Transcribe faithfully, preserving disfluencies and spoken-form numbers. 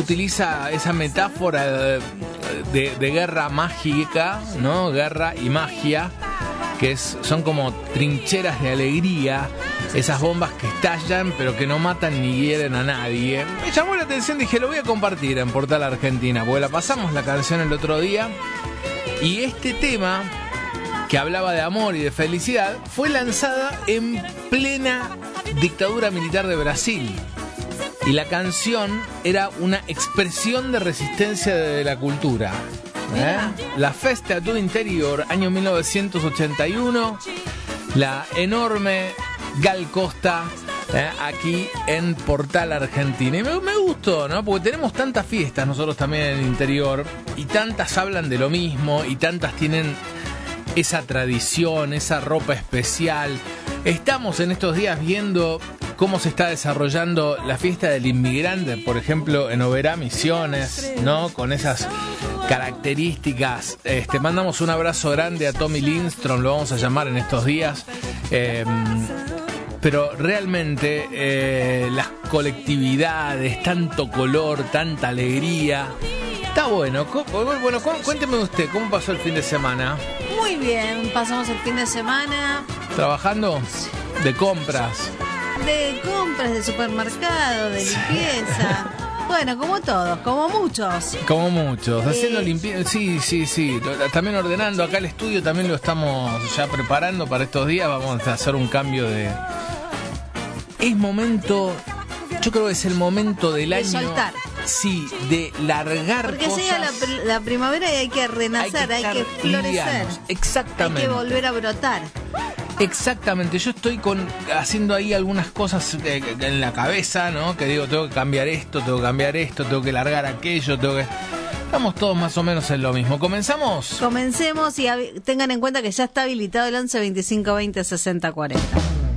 utiliza esa metáfora de, de, de guerra mágica, ¿no? Guerra y magia, que es, son como trincheras de alegría, esas bombas que estallan pero que no matan ni hieren a nadie. Me llamó la atención, dije, lo voy a compartir en Portal Argentina, porque la pasamos la canción el otro día, y este tema, que hablaba de amor y de felicidad, fue lanzada en plena dictadura militar de Brasil. Y la canción era una expresión de resistencia de la cultura. ¿Eh? La Festa do Interior, año mil novecientos ochenta y uno. La enorme Gal Costa, ¿eh? Aquí en Portal Argentina. Y me, me gustó, ¿no? Porque tenemos tantas fiestas nosotros también en el interior, y tantas hablan de lo mismo, y tantas tienen esa tradición, esa ropa especial. Estamos en estos días viendo cómo se está desarrollando la fiesta del inmigrante, por ejemplo, en Oberá, Misiones, ¿no? Con esas características. Este, mandamos un abrazo grande a Tommy Lindstrom, lo vamos a llamar en estos días. Eh, pero realmente eh, las colectividades, tanto color, tanta alegría. Está bueno. Bueno, cuénteme usted, ¿cómo pasó el fin de semana? Muy bien, pasamos el fin de semana. ¿Trabajando? ¿De compras? De compras, de supermercado, de limpieza. Bueno, como todos, como muchos. Como muchos, haciendo Eh, limpieza. Sí, sí, sí. También ordenando. Acá el estudio también lo estamos ya preparando para estos días. Vamos a hacer un cambio de... Es momento... Yo creo que es el momento del De año... soltar. Sí, de largar Porque cosas. llega la, pr- la primavera y hay que renacer, hay que, Hay que estar florecer. livianos. Exactamente. Hay que volver a brotar. Exactamente, yo estoy con haciendo ahí algunas cosas eh, en la cabeza, ¿no? Que digo, tengo que cambiar esto, tengo que cambiar esto, tengo que largar aquello, tengo que... Estamos todos más o menos en lo mismo. ¿Comenzamos? Comencemos y hab- tengan en cuenta que ya está habilitado el once veinticinco veinte sesenta cuarenta.